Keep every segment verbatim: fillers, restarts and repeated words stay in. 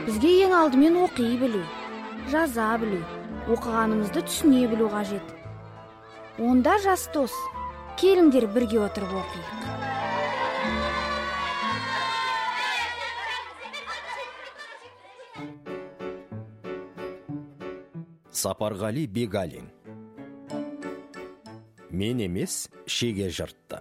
Бізге ең алдымен оқи білу, жаза білу, оқығанымызды түсіне білу қажет. Онда жас дос, келіңдер бірге отырып оқиық. Сапарғали Бегалин. Мен емес, шеге жыртты.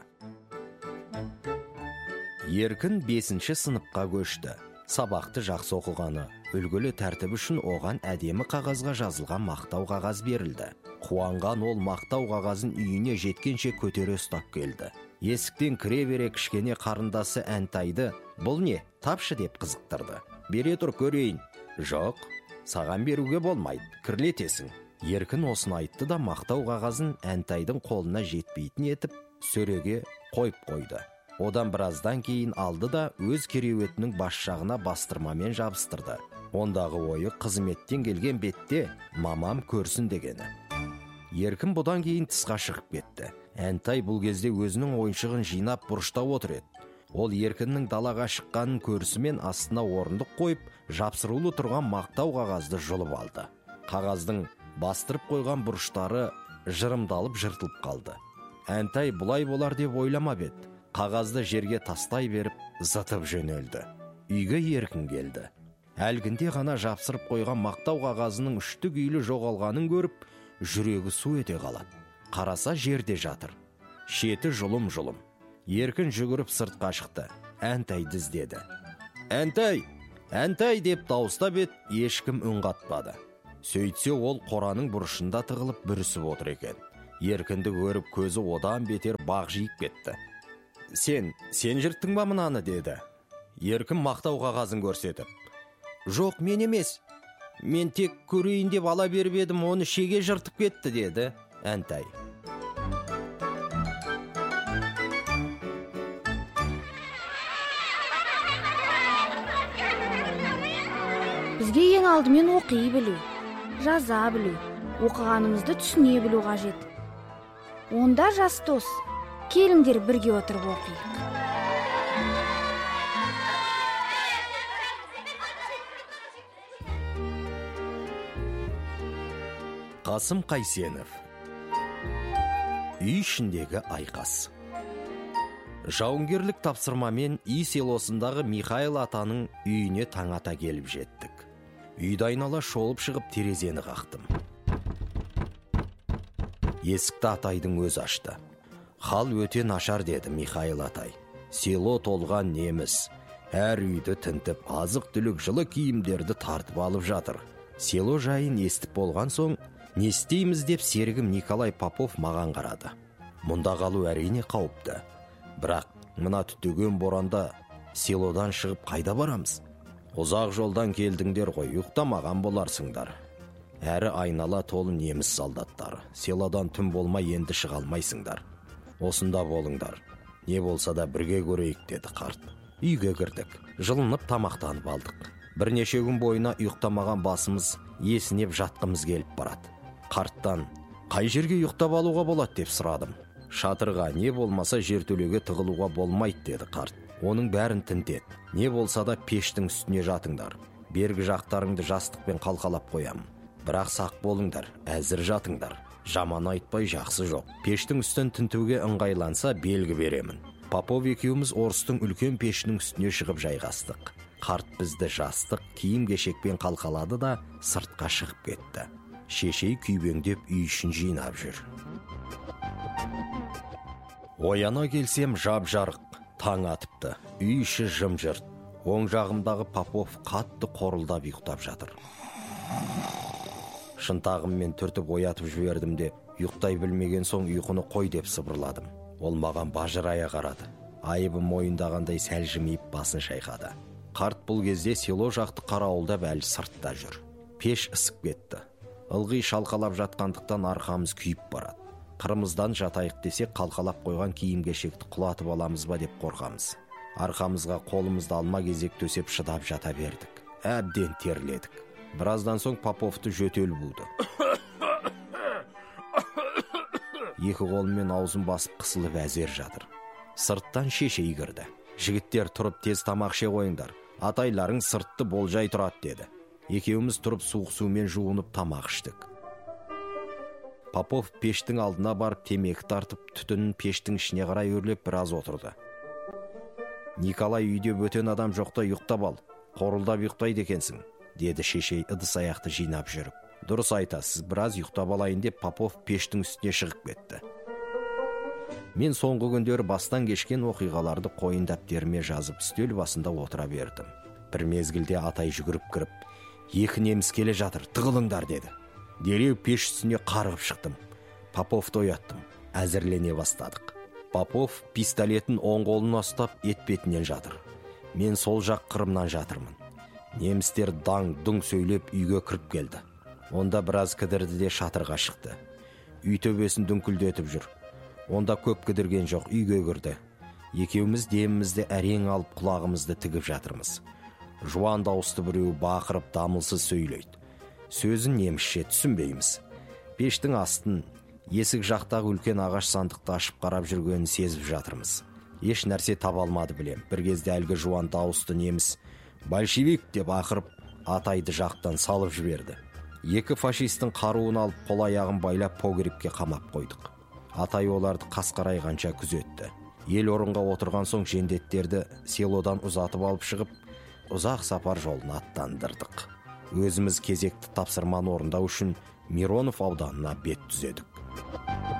Еркін бесінші сыныпқа көшті. Сабақты жақсы оқығаны, үлгілі тәртіп үшін оған әдемі қағазға жазылған мақтау қағаз берілді. Қуанған ол мақтау қағазын үйіне жеткенше көтере ұстап келді. Есіктен кіре бере кішкене қарындасы Әнтайды, бұл не, тапшы деп қызықтырды. Бере тұр көрейін. Жоқ, саған беруге болмайды, кірлетесің. Еркін осын айтты да мақтау қағазын Әнтайдың қолына жетпейтін етіп, сөреге қойып қойды. Одан біраздан кейін алды да өз кереуетінің бас жағына бастырмамен жабыстырды. Ондағы ойы қызметтен келген бетте мамам көрсін дегені. Еркін бұдан кейін тысқа шығып кетті. Әнтай бұл кезде өзінің ойыншығын жинап бұрышта отыр еді. Ол Еркіннің далаға шыққанын көрісімен астына орындық қойып, жапсырулы тұрған мақтау қағазды жұлып алды. Қағаздың бастырып қойған бұрыштары жырымдалып жыртылып қалды. Әнтай бұлай болар деп ойламап еді. Қағазды жерге тастай беріп, зытып жөнелді. Үйге Еркін келді. Әлгінде ғана жапсырып қойған мақтау қағазының үшті күйлі жоғалғанын көріп, жүрегі су ете қалады. Қараса жерде жатыр. Шеті жұлым-жұлым. Еркін жүгіріп сыртқа шықты. Әнтайды іздеді. Әнтай! Әнтай деп дауыстап еді, ешкім үн қатпады. Сөйтсе ол қораның бұрышында тығылып бүрісіп отыр екен. Еркінді көріп көзі одан бетер бағжиып кетті. Сен, сен жырттың ба мынаны деді. Еркін мақтау қағазын көрсетіп. Жоқ, мен емес. Мен тек көрейін деп ала беріп едім, оны шеге жыртып кетті деді Әнтай. Бізге ең алдымен оқи білу, жаза білу, оқығанымызды түсіне білу қажет. Онда жас дос, келіңдер бірге отырып оқиық. Қасым Қайсенов. Үй ішіндегі айқас. Жауынгерлік тапсырмамен үй селосындағы Михаил атаның үйіне таң ата келіп жеттік. Үйді айнала шолып шығып терезені қақтым. Есікті Атайдың өзі ашты. Хал өте нашар деді Михаил Атай. Село толған неміс. Әр үйді тінтіп, азық түлік жылы киімдерді тартып алып жатыр. Село жайын естіп болған соң, не істейміз деп серігім Николай Попов маған қарады. Мұнда қалу әрине қауіпті. Бірақ мына түтеген боранда селодан шығып қайда барамыз? Ұзақ жолдан келдіңдер ғой, ұйықтамаған боларсыңдар. Әрі айнала толы неміс солдаттары. Селодан түн болмай енді шыға алмайсыңдар. Осында болыңдар. Не болса да бірге көрейік деді қарт. Үйге кірдік. Жылынып тамақтанып алдық. Бірнеше күн бойына ұйықтамаған басымыз есінеп жатқымыз келіп барады. Қарттан, қай жерге ұйықтап алуға болады деп сұрадым. Шатырға, не болмаса жертөлеге тығылуға болмайды деді қарт. Оның бәрін тінтет. Не болса да пештің үстіне жатыңдар. Бергі жақтарыңды жастықпен қалқалап қоямын. Бірақ сақ болыңдар, әзір жатыңдар. Жаман айтпай жақсы жоқ. Пештің үстін тінтуге ыңғайланса белгі беремін. Попов екеуміз орыстың үлкен пешінің үстіне шығып жайғастық. Қарт бізді жастық, киім кешекпен қалқалады да сыртқа шығып кетті. Шешей күйбеңдеп үй ішін жинап жүр. Ояна келсем жап-жарық, таң атыпты. Үй іші жым-жырт. Оң жағымдағы Попов қатты қорылдап ұйықтап жатыр. Шынтағыммен түртіп оятып жібердім де, ұйықтай білмеген соң ұйқыны қой деп сыбырладым. Ол маған бажырая қарады. Айыбы мойындағандай сәл жымиып басын шайқады. Қарт бұл кезде село жақты қарауылдап әлі сыртта жүр. Пеш ысып кетті. Ылғи шалқалап жатқандықтан арқамыз күйіп барады. Қырымыздан жатайық десе қалқалап қойған киім кешекті құлатып аламыз ба деп қорқамыз. Арқамызға қолымызды алма кезек төсеп шыдап жата бердік. Әбден терледік. Біраздан соң Поповты жөтел буды. Екі қолымен аузын басып қысылып әзер жатыр. Сырттан шешей кірді. Жігіттер тұрып тез тамақ ше қойыңдар. Атайларың сыртты болжай тұрады деді. Екеуміз тұрып суық сумен жуынып тамақ іштік. Попов пештің алдына барып темекі тартып, түтінін пештің ішіне қарай өрлеп біраз отырды. Николай, үйде бөтен адам жоқта ұйықтап ал, қорылдап ұйықтайды екенсің, деді шешей ыдыс аяқты жинап жүріп. Дұрыс айтасыз, біраз ұйықтап алайын деп Попов пештің үстіне шығып кетті. Мен соңғы күндері бастан кешкен оқиғаларды қойын дәптеріме жазып үстел басында отыра бердім. Бір мезгілде Атай жүгіріп кіріп, екі неміс келе жатыр, тығылыңдар деді. Дереу пеш үстіне қарғып шықтым. Поповты ояттым, әзірлене бастадық. Попов пистолетін оң қолына ұстап етпетінен жатыр. Мен сол жақ қырымнан жатырмын. Немістер даң-дүң сөйлеп үйге кіріп келді. Онда біраз кідірді де шатырға шықты. Үй төбесін дүңкілдетіп жүр. Онда көп кідірген жоқ, үйге кірді. Екеуміз демімізді әрең алып құлағымызды тігіп жатырмыз. Жуан дауысты біреу бақырып дамылсыз сөйлейді. Сөзін немісше түсінбейміз. Пештің астын, есік жақтағы үлкен ағаш сандықты ашып қарап жүргенін сезіп жатырмыз. Еш нәрсе таба алмады білем. Бір кезде әлгі жуан дауысты неміс «Большевик» деп ақырып, Атайды жақтан салып жіберді. Екі фашистің қаруын алып, қол аяғын байлап погребке қамап қойдық. Атай оларды қасқарайғанша күзетті. Ел орынға отырған соң жендеттерді селодан ұзатып алып шығып, ұзақ сапар жолына аттандырдық. Өзіміз кезекті тапсырманы орындау үшін Миронов ауданына бет түзедік.